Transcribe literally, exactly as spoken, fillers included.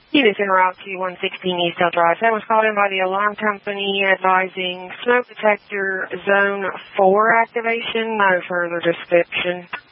Unison Route two one sixteen Eastdale Drive. That was called in by the alarm company advising smoke detector zone four activation. No further description.